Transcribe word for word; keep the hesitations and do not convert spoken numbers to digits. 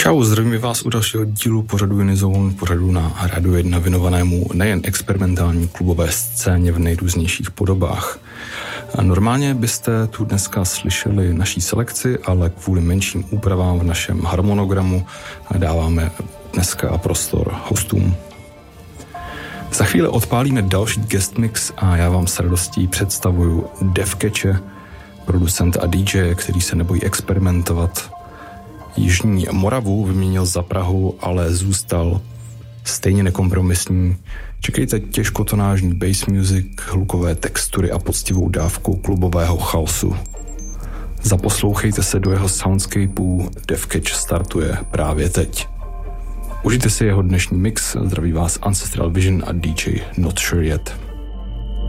Čau, zdravím vás u dalšího dílu pořadu Unizone, pořadu na Rádiu jedna věnovanému nejen experimentální klubové scéně v nejrůznějších podobách. A normálně byste tu dneska slyšeli naší selekci, ale kvůli menším úpravám v našem harmonogramu dáváme dneska prostor hostům. Za chvíli odpálíme další guest mix a já vám s radostí představuju Devkeče, producent a dý džej, který se nebojí experimentovat. Jižní Moravu vyměnil za Prahu, ale zůstal stejně nekompromisní. Čekejte těžkotonážní bass music, hlukové textury a poctivou dávku klubového chaosu. Zaposlouchejte se do jeho soundscapů, Devkech startuje právě teď. Užijte si jeho dnešní mix, zdraví vás Ancestral Vision a dý džej Not Sure Yet.